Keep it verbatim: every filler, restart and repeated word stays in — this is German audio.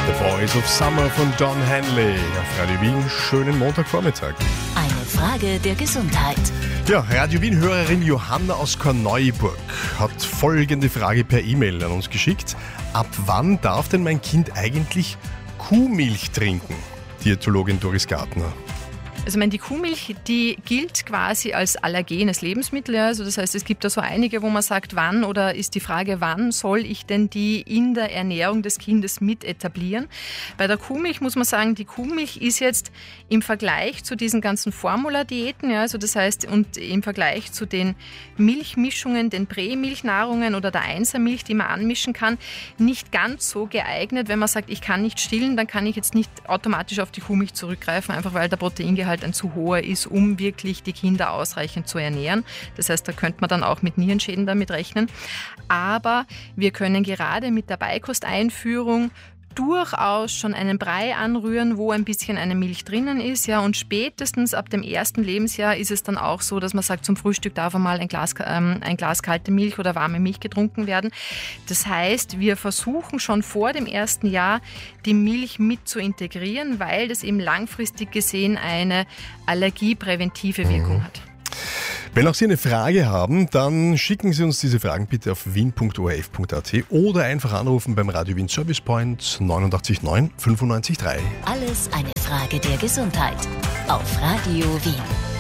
The Voice of Summer von Don Henley auf Radio Wien. Schönen Montagvormittag. Eine Frage der Gesundheit. Ja, Radio Wien-Hörerin Johanna aus Korneuburg hat folgende Frage per E-Mail an uns geschickt. Ab wann darf denn mein Kind eigentlich Kuhmilch trinken? Diätologin Doris Gartner. Also ich meine, die Kuhmilch, die gilt quasi als allergenes Lebensmittel. Ja. Also das heißt, es gibt da so einige, wo man sagt, wann oder ist die Frage, wann soll ich denn die in der Ernährung des Kindes mit etablieren? Bei der Kuhmilch muss man sagen, die Kuhmilch ist jetzt im Vergleich zu diesen ganzen Formula-Diäten, ja, also das heißt, und im Vergleich zu den Milchmischungen, den Prämilchnahrungen oder der Einsermilch, die man anmischen kann, nicht ganz so geeignet. Wenn man sagt, ich kann nicht stillen, dann kann ich jetzt nicht automatisch auf die Kuhmilch zurückgreifen, einfach weil der Proteingehalt ein zu hoher ist, um wirklich die Kinder ausreichend zu ernähren. Das heißt, da könnte man dann auch mit Nierenschäden damit rechnen. Aber wir können gerade mit der Beikosteinführung durchaus schon einen Brei anrühren, wo ein bisschen eine Milch drinnen ist. Ja, und spätestens ab dem ersten Lebensjahr ist es dann auch so, dass man sagt, zum Frühstück darf einmal ein Glas, ähm, ein Glas kalte Milch oder warme Milch getrunken werden. Das heißt, wir versuchen schon vor dem ersten Jahr die Milch mit zu integrieren, weil das eben langfristig gesehen eine allergiepräventive Wirkung mhm. hat. Wenn auch Sie eine Frage haben, dann schicken Sie uns diese Fragen bitte auf wien punkt o r f punkt a t oder einfach anrufen beim Radio Wien Service Point neunundachtzig neun fünfundneunzig drei. Alles eine Frage der Gesundheit auf Radio Wien.